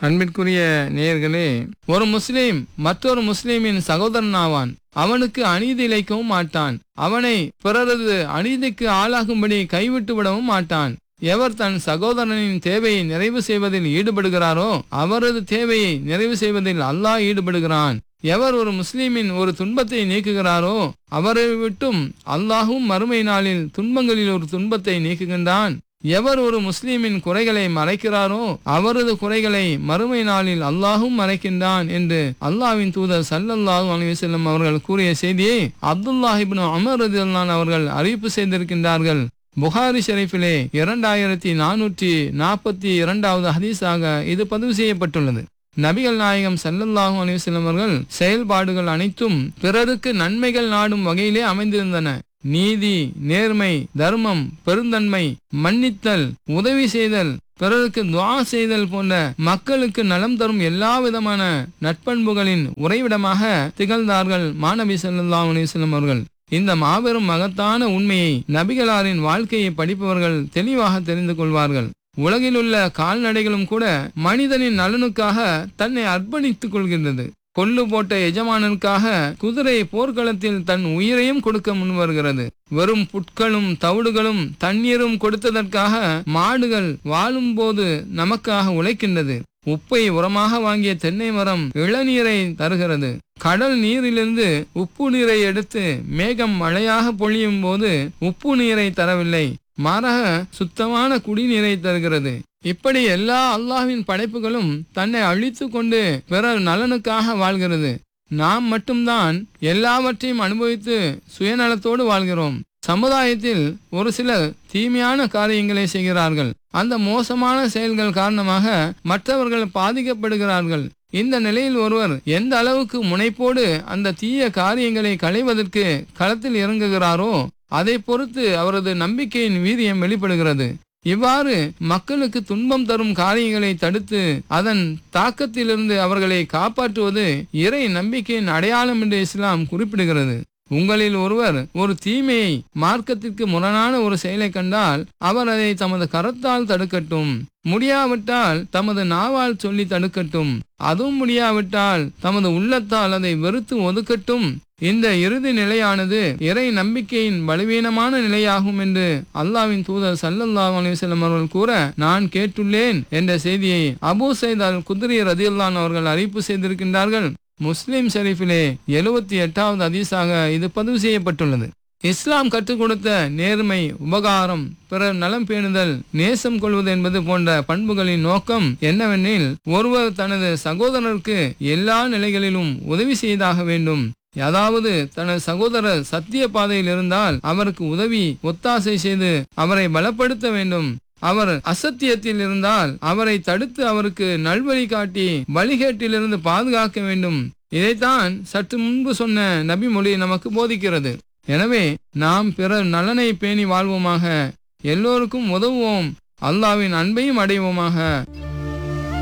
அன்பிற்குரிய நேயர்களே, ஒரு முஸ்லிம் மற்றொரு முஸ்லிமின் சகோதரன் ஆவான். அவனுக்கு அநீதி இழைக்கவும் மாட்டான். அவனை பிறரது அநீதிக்கு ஆளாகும்படி கைவிட்டு விடவும் மாட்டான். எவர் தன் சகோதரனின் தேவையை நிறைவு செய்வதில் ஈடுபடுகிறாரோ அவரது தேவையை நிறைவு செய்வதில் அல்லாஹ் ஈடுபடுகிறான். எவர் ஒரு முஸ்லிமின் ஒரு துன்பத்தை நீக்குகிறாரோ அவரை விட்டும் அல்லாஹும் மறுமை நாளில் துன்பங்களில் ஒரு துன்பத்தை நீக்குகின்றான். எவர் ஒரு முஸ்லிமின் குறைகளை மறைக்கிறாரோ அவரது குறைகளை மறுமை நாளில் அல்லாஹும் மறைக்கின்றான் என்று அல்லாஹ்வின் தூதர் ஸல்லல்லாஹு அலைஹி வஸல்லம் அவர்கள் கூறிய செய்தியை அப்துல்லாஹ் இப்னு உமர் ரலியல்லாஹு அவர்கள் அறிவிப்பு செய்திருக்கின்றார்கள். புகாரி ஷரீஃபிலே 2442வது ஹதீஸாக இது பதிவு செய்யப்பட்டுள்ளது. நபிகள் நாயகம் ஸல்லல்லாஹு அலைஹி வஸல்லம் அவர்கள் செயல்பாடுகள் அனைத்தும் பிறருக்கு நன்மைகள் நாடும் வகையிலே அமைந்திருந்தன. நீதி, நேர்மை, தர்மம், பெருந்தன்மை, மன்னித்தல், உதவி செய்தல், பிறருக்கு துஆ செய்தல் போன்ற மக்களுக்கு நலம் தரும் எல்லா விதமான நட்பண்புகளின் உறைவிடமாக திகழ்ந்தார்கள் மாநபி ஸல்லல்லாஹு அலைஹி வஸல்லம் அவர்கள். இந்த மாபெரும் மகத்தான உண்மையை நபிகளாரின் வாழ்க்கையை படிப்பவர்கள் தெளிவாக தெரிந்து கொள்வார்கள். உலகில் உள்ள கால்நடைகளும் கூட மனிதனின் நலனுக்காக தன்னை அர்ப்பணித்துக் கொள்கின்றது. கொள்ளு போட்ட எஜமானனுக்காக குதிரை போர்க்களத்தில் தன் உயிரையும் கொடுக்க முன்வருகிறது. வெறும் புட்களும் தவிடுகளும் தண்ணீரும் கொடுத்ததற்காக மாடுகள் வாழும் போது நமக்காக உழைக்கின்றது. உப்பை உரமாக வாங்கிய தென்னை மரம் இளநீரை தருகிறது. கடல் நீரிலிருந்து உப்பு நீரை எடுத்து மேகம் மழையாக பொழியும் போது உப்பு நீரை தரவில்லை, மாறாக சுத்தமான குடிநீரை தருகிறது. இப்படி எல்லா அல்லாஹ்வின் படைப்புகளும் தன்னை அழித்து கொண்டு பிறர் நலனுக்காக வாழ்கிறது. நாம் மட்டும்தான் எல்லாவற்றையும் அனுபவித்து சுயநலத்தோடு வாழ்கிறோம். சமுதாயத்தில் ஒரு சிலர் தீமையான காரியங்களை செய்கிறார்கள். அந்த மோசமான செயல்கள் காரணமாக மற்றவர்கள் பாதிக்கப்படுகிறார்கள். இந்த நிலையில் ஒருவர் எந்த அளவுக்கு முனைப்போடு அந்த தீய காரியங்களை களைவதற்கு களத்தில் இறங்குகிறாரோ அதை பொறுத்து அவரது நம்பிக்கையின் வீரியம் வெளிப்படுகிறது. இவ்வாறு மக்களுக்கு துன்பம் தரும் காரியங்களை தடுத்து அதன் தாக்கத்திலிருந்து அவர்களை காப்பாற்றுவது இறை நம்பிக்கையின் அடையாளம் என்று இஸ்லாம் குறிப்பிடுகிறது. உங்களில் ஒருவர் ஒரு தீமையை, மார்க்கத்திற்கு முரணான ஒரு செயலை கண்டால் அவர் அதை தமது கரத்தால் தடுக்கட்டும். முடியாவிட்டால் தமது நாவால் சொல்லி தடுக்கட்டும். அதுவும் முடியாவிட்டால் தமது உள்ளத்தால் அதை வெறுத்து ஒதுக்கட்டும். இந்த இறுதி நிலையானது இறை நம்பிக்கையின் பலவீனமான நிலையாகும் என்று அல்லாஹ்வின் தூதர் ஸல்லல்லாஹு அலைஹி வஸல்லம் அவர்கள் கூற நான் கேட்டுள்ளேன் என்ற செய்தியை அபூ ஸைத் அல் குத்ரி ரலியல்லாஹு அவர்கள் அறிவிப்பு செய்திருக்கின்றார்கள். முஸ்லிம் ஷரீஃபிலே 78வது ஹதீஸாக இது பதிவு செய்யப்பட்டுள்ளது. இஸ்லாம் கற்றுக் கொடுத்த நேர்மை, உபகாரம், பிறர் நலம் பேணுதல், நேசம் கொள்வது என்பது போன்ற பண்புகளின் நோக்கம் என்னவெனில் ஒருவர் தனது சகோதரருக்கு எல்லா நிலைகளிலும் உதவி செய்தாக வேண்டும். அதாவது தனது சகோதரர் சத்திய பாதையில் இருந்தால் அவருக்கு உதவி ஒத்தாசை செய்து அவரை பலப்படுத்த வேண்டும். அவர் அசத்தியத்தில் இருந்தால் அவரை தடுத்து அவருக்கு நல்வழி காட்டி வழிகேட்டிலிருந்து பாதுகாக்க வேண்டும். இதைத்தான் சற்று முன்பு சொன்ன நபி மொழி நமக்கு போதிக்கிறது. எனவே நாம் பிறர் நலனை பேணி வாழ்வோமாக, எல்லோருக்கும் உதவுவோம், அல்லாஹ்வின் அன்பையும் அடைவோமாக.